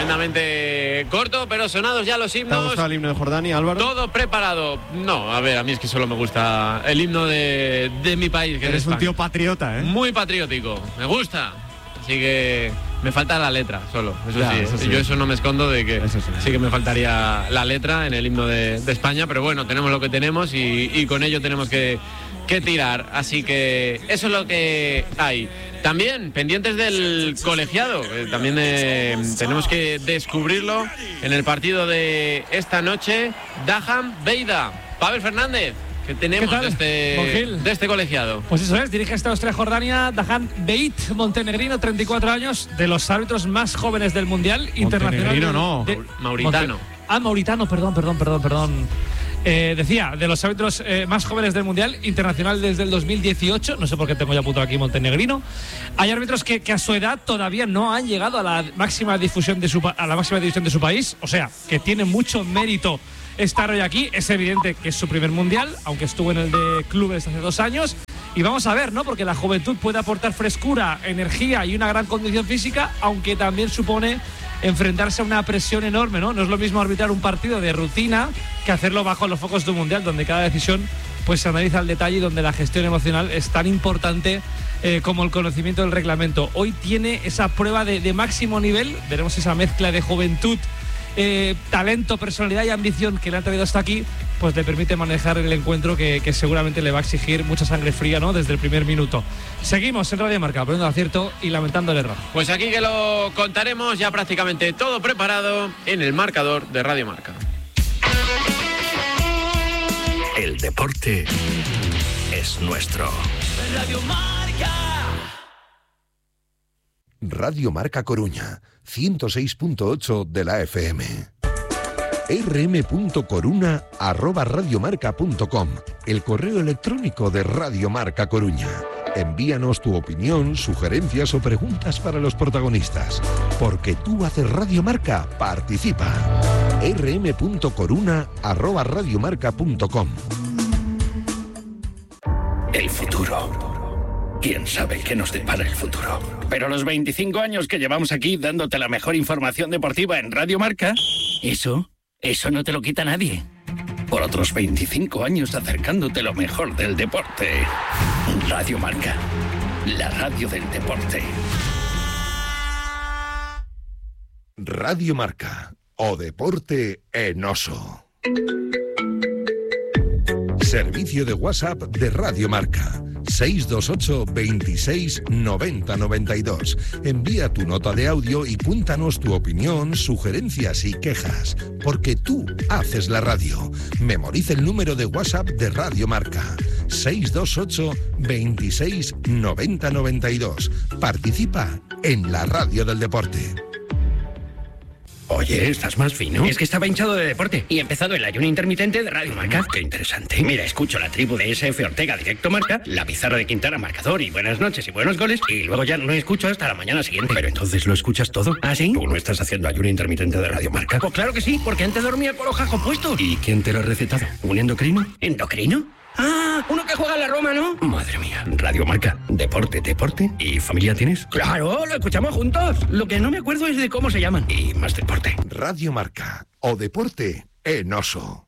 tremendamente corto, pero sonados ya los himnos. ¿Te ha gustado el himno de Jordania, Álvaro? Todo preparado. No, a ver, a mí es que solo me gusta el himno de mi país. Que eres un tío patriota, ¿eh? Muy patriótico, me gusta. Así que me falta la letra solo, eso, ya, sí, eso sí. Yo eso no me escondo de que sí que me faltaría la letra en el himno de España, pero bueno, tenemos lo que tenemos y con ello tenemos que tirar. Así que eso es lo que hay. También pendientes del colegiado, también tenemos que descubrirlo en el partido de esta noche. Daham Beida, Pavel Fernández. ¿Qué tenemos de este colegiado? Pues eso es, dirige esta Austria Jordania, Daham Beit, montenegrino, 34 años, de los árbitros más jóvenes del Mundial Internacional. Mauritano. Mauritano, perdón. Decía, de los árbitros más jóvenes del Mundial Internacional desde el 2018, no sé por qué tengo ya apuntado aquí montenegrino. Hay árbitros que a su edad todavía no han llegado a la máxima división de su país, o sea, que tiene mucho mérito estar hoy aquí. Es evidente que es su primer Mundial, aunque estuvo en el de clubes hace 2 años. Y vamos a ver, ¿no? Porque la juventud puede aportar frescura, energía y una gran condición física, aunque también supone enfrentarse a una presión enorme, ¿no? No es lo mismo arbitrar un partido de rutina que hacerlo bajo los focos de un Mundial, donde cada decisión pues se analiza al detalle y donde la gestión emocional es tan importante como el conocimiento del reglamento. Hoy tiene esa prueba de máximo nivel, veremos esa mezcla de juventud, talento, personalidad y ambición que le han traído hasta aquí, pues le permite manejar el encuentro que seguramente le va a exigir mucha sangre fría, ¿no? Desde el primer minuto. Seguimos en Radio Marca, poniendo acierto y lamentando el error. Pues aquí que lo contaremos, ya prácticamente todo preparado en el marcador de Radio Marca. El deporte es nuestro. Radio Marca. Radio Marca Coruña, 106.8 de la FM. rm.coruna@radiomarca.com, el correo electrónico de Radio Marca Coruña. Envíanos tu opinión, sugerencias o preguntas para los protagonistas. Porque tú haces Radio Marca, participa. rm.coruna@radiomarca.com. El futuro. ¿Quién sabe qué nos depara el futuro? Pero los 25 años que llevamos aquí dándote la mejor información deportiva en Radio Marca, eso no te lo quita nadie. Por otros 25 años acercándote lo mejor del deporte. Radio Marca, la radio del deporte. Radio Marca, o deporte en oso. Servicio de WhatsApp de Radio Marca. 628 26 90 92. Envía tu nota de audio y cuéntanos tu opinión, sugerencias y quejas, porque tú haces la radio. Memoriza el número de WhatsApp de Radio Marca. 628 26 90 92. Participa en la radio del deporte. Oye, ¿estás más fino? Es que estaba hinchado de deporte y he empezado el ayuno intermitente de Radio Marca. Qué interesante. Mira, escucho la tribu de SF Ortega directo Marca, la pizarra de Quintana marcador y buenas noches y buenos goles, y luego ya no escucho hasta la mañana siguiente. Pero entonces lo escuchas todo. ¿Ah, sí? ¿Tú no estás haciendo ayuno intermitente de Radio Marca? Pues claro que sí, porque antes dormía con los jajos puestos. ¿Y quién te lo ha recetado? ¿Un endocrino? ¿Endocrino? Ah, uno que juega en la Roma, ¿no? Madre mía, Radio Marca, deporte. ¿Y familia tienes? Claro, lo escuchamos juntos. Lo que no me acuerdo es de cómo se llaman. Y más deporte. Radio Marca, o deporte en oso.